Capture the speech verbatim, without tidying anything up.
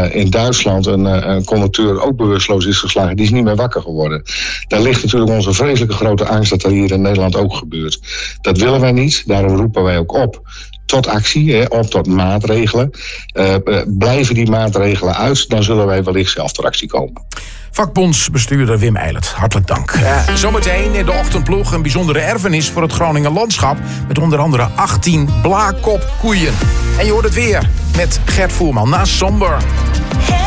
uh, in Duitsland een, uh, een conducteur ook bewusteloos is geslagen. Die is niet meer wakker geworden. Daar ligt natuurlijk onze vreselijke grote angst dat dat hier in Nederland ook gebeurt. Dat willen wij niet. Daarom roepen wij ook op tot actie, hè, op tot maatregelen. Uh, uh, blijven die maatregelen uit, dan zullen wij wellicht zelf tot actie komen. Vakbondsbestuurder Wim Eilert, hartelijk dank. Uh, zometeen in de ochtendploeg een bijzondere erfenis voor het Groninger landschap. Met onder andere achttien blaakopkoeien. En je hoort het weer met Gert Voerman na Somber.